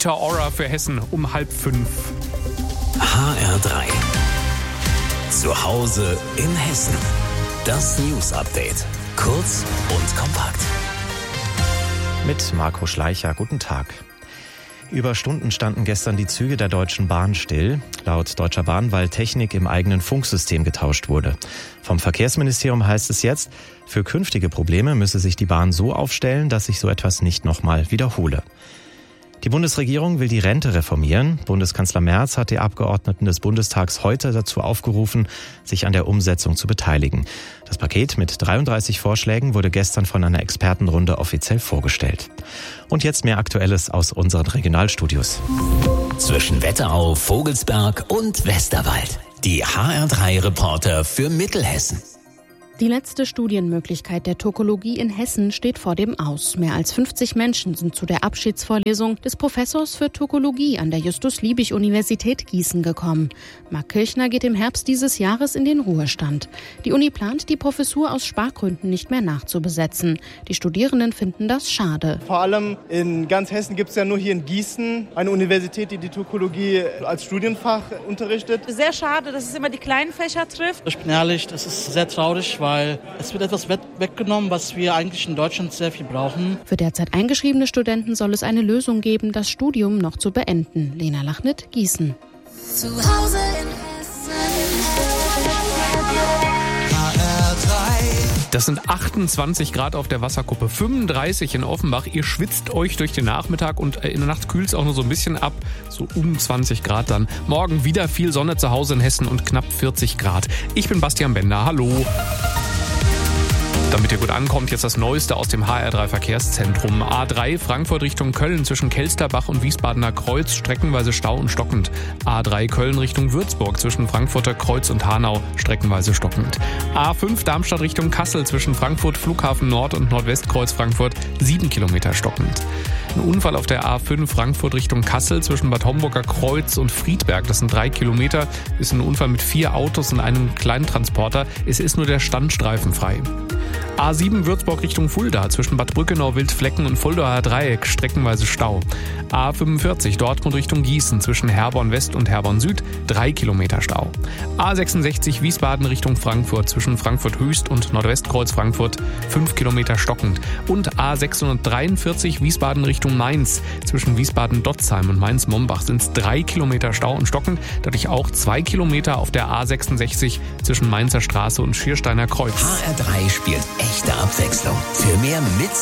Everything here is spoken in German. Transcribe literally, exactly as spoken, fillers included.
Rita Ora für Hessen um halb fünf. H R drei. Zu Hause in Hessen. Das News-Update. Kurz und kompakt. Mit Marco Schleicher. Guten Tag. Über Stunden standen gestern die Züge der Deutschen Bahn still. Laut Deutscher Bahn, weil Technik im eigenen Funksystem getauscht wurde. Vom Verkehrsministerium heißt es jetzt, für künftige Probleme müsse sich die Bahn so aufstellen, dass sich so etwas nicht nochmal wiederhole. Die Bundesregierung will die Rente reformieren. Bundeskanzler Merz hat die Abgeordneten des Bundestags heute dazu aufgerufen, sich an der Umsetzung zu beteiligen. Das Paket mit dreiunddreißig Vorschlägen wurde gestern von einer Expertenrunde offiziell vorgestellt. Und jetzt mehr Aktuelles aus unseren Regionalstudios. Zwischen Wetterau, Vogelsberg und Westerwald. Die H R drei Reporter für Mittelhessen. Die letzte Studienmöglichkeit der Tokologie in Hessen steht vor dem Aus. Mehr als fünfzig Menschen sind zu der Abschiedsvorlesung des Professors für Tokologie an der Justus-Liebig-Universität Gießen gekommen. Marc Kirchner geht im Herbst dieses Jahres in den Ruhestand. Die Uni plant, die Professur aus Spargründen nicht mehr nachzubesetzen. Die Studierenden finden das schade. Vor allem in ganz Hessen gibt es ja nur hier in Gießen eine Universität, die die Tokologie als Studienfach unterrichtet. Sehr schade, dass es immer die kleinen Fächer trifft. Ich bin ehrlich, das ist sehr traurig, weil es wird etwas weggenommen, was wir eigentlich in Deutschland sehr viel brauchen. Für derzeit eingeschriebene Studenten soll es eine Lösung geben, das Studium noch zu beenden. Lena Lachnit, Gießen. Zu Hause in Hessen. H R drei. Das sind achtundzwanzig Grad auf der Wasserkuppe, fünfunddreißig in Offenbach. Ihr schwitzt euch durch den Nachmittag und in der Nacht kühlt es auch nur so ein bisschen ab, so um zwanzig Grad dann. Morgen wieder viel Sonne zu Hause in Hessen und knapp vierzig Grad. Ich bin Bastian Bender, hallo. Damit ihr gut ankommt, jetzt das Neueste aus dem H R drei Verkehrszentrum. A drei Frankfurt Richtung Köln zwischen Kelsterbach und Wiesbadener Kreuz, streckenweise Stau und stockend. A drei Köln Richtung Würzburg zwischen Frankfurter Kreuz und Hanau, streckenweise stockend. A fünf Darmstadt Richtung Kassel zwischen Frankfurt Flughafen Nord und Nordwestkreuz Frankfurt, sieben Kilometer stockend. Ein Unfall auf der A fünf Frankfurt Richtung Kassel zwischen Bad Homburger Kreuz und Friedberg, das sind drei Kilometer, ist ein Unfall mit vier Autos und einem Kleintransporter. Es ist nur der Standstreifen frei. A sieben Würzburg Richtung Fulda zwischen Bad Brückenau, Wildflecken und Fuldaer Dreieck, streckenweise Stau. A fünfundvierzig Dortmund Richtung Gießen zwischen Herborn West und Herborn Süd, drei Kilometer Stau. A sechsundsechzig Wiesbaden Richtung Frankfurt zwischen Frankfurt Höchst und Nordwestkreuz Frankfurt, fünf Kilometer stockend. Und A sechshundertdreiundvierzig Wiesbaden Richtung Mainz zwischen Wiesbaden-Dotzheim und Mainz-Mombach sind es drei Kilometer Stau und stockend, dadurch auch zwei Kilometer auf der A sechsundsechzig zwischen Mainzer Straße und Schiersteiner Kreuz. H R drei spielt echte Abwechslung. Für mehr Mit-